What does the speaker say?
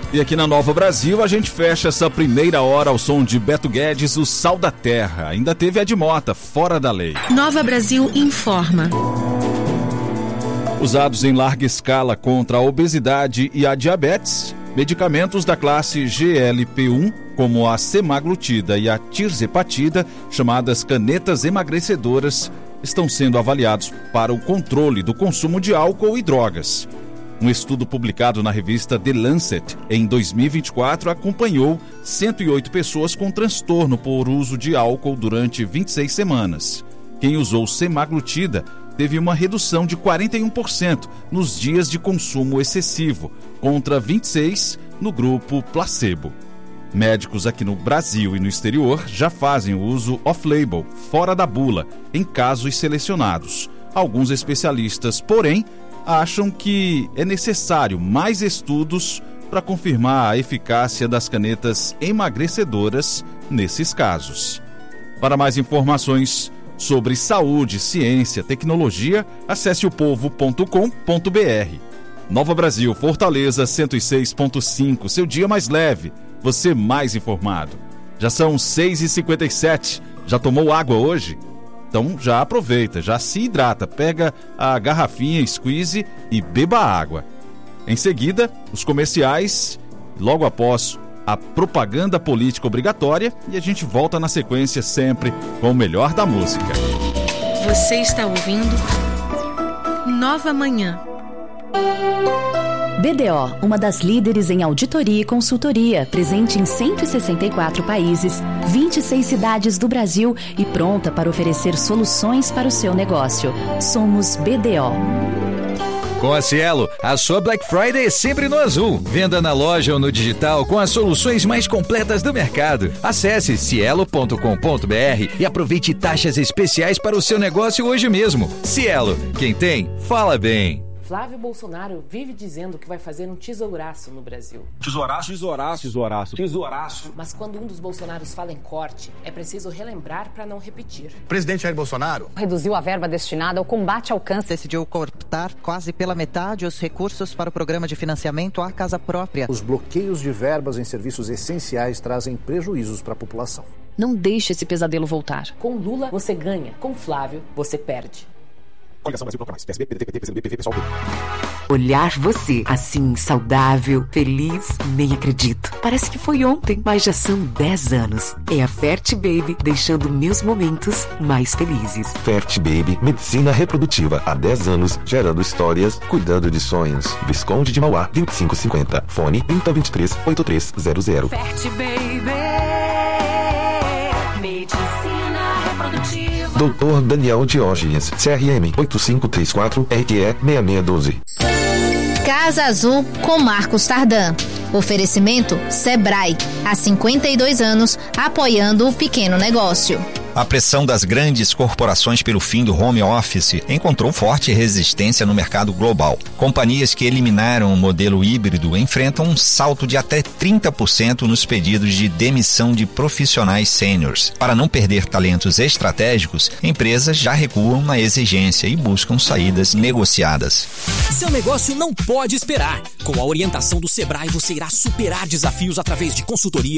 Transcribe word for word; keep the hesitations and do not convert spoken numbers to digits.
E aqui na Nova Brasil a gente fecha essa primeira hora ao som de Beto Guedes, o Sal da Terra. Ainda teve Ed Mota, Fora da Lei. Nova Brasil informa. Usados em larga escala contra a obesidade e a diabetes, medicamentos da classe G L P um, como a semaglutida e a tirzepatida, chamadas canetas emagrecedoras, estão sendo avaliados para o controle do consumo de álcool e drogas. Um estudo publicado na revista The Lancet em dois mil e vinte e quatro acompanhou cento e oito pessoas com transtorno por uso de álcool durante vinte e seis semanas. Quem usou semaglutida teve uma redução de quarenta e um por cento nos dias de consumo excessivo, contra vinte e seis por cento no grupo placebo. Médicos aqui no Brasil e no exterior já fazem o uso off-label, fora da bula, em casos selecionados. Alguns especialistas, porém, acham que é necessário mais estudos para confirmar a eficácia das canetas emagrecedoras nesses casos. Para mais informações sobre saúde, ciência, tecnologia, acesse o povo ponto com ponto b r. Nova Brasil, Fortaleza cento e seis ponto cinco, seu dia mais leve, você mais informado. Já são seis e cinquenta e sete, já tomou água hoje? Então já aproveita, já se hidrata, pega a garrafinha squeeze e beba água. Em seguida, os comerciais, logo após a propaganda política obrigatória, e a gente volta na sequência sempre com o melhor da música. Você está ouvindo Nova Manhã. B D O, uma das líderes em auditoria e consultoria, presente em cento e sessenta e quatro países, vinte e seis cidades do Brasil e pronta para oferecer soluções para o seu negócio. Somos B D O. Com a Cielo, a sua Black Friday é sempre no azul. Venda na loja ou no digital com as soluções mais completas do mercado. Acesse cielo ponto com ponto b r e aproveite taxas especiais para o seu negócio hoje mesmo. Cielo, quem tem, fala bem. Flávio Bolsonaro vive dizendo que vai fazer um tesouraço no Brasil. Tesouraço, tesouraço, tesouraço, tesouraço. Mas quando um dos Bolsonaros fala em corte, é preciso relembrar para não repetir. O presidente Jair Bolsonaro reduziu a verba destinada ao combate ao câncer. Decidiu cortar quase pela metade os recursos para o programa de financiamento à casa própria. Os bloqueios de verbas em serviços essenciais trazem prejuízos para a população. Não deixe esse pesadelo voltar. Com Lula, você ganha. Com Flávio, você perde. Coligação Brasil Proclamais, P S B, P D T, P T, P C D B, P V, pessoal. Olhar você, assim, saudável, feliz, nem acredito. Parece que foi ontem, mas já são dez anos. É a Fert Baby, deixando meus momentos mais felizes. Fert Baby, medicina reprodutiva. Há dez anos, gerando histórias, cuidando de sonhos. Visconde de Mauá, vinte e cinco cinquenta. Fone trinta, vinte e três, oitenta e três zero zero. Fert Baby, medicina reprodutiva. doutor Daniel Diógenes, C R M oito cinco três quatro, R Q E seis seis um dois. Casa Azul com Marcos Tardan. Oferecimento Sebrae, há cinquenta e dois anos apoiando o pequeno negócio. A pressão das grandes corporações pelo fim do home office encontrou forte resistência no mercado global. Companhias que eliminaram o modelo híbrido enfrentam um salto de até trinta por cento nos pedidos de demissão de profissionais sêniors. Para não perder talentos estratégicos, empresas já recuam na exigência e buscam saídas negociadas. Seu negócio não pode esperar. Com a orientação do Sebrae, você irá superar desafios através de consultoria,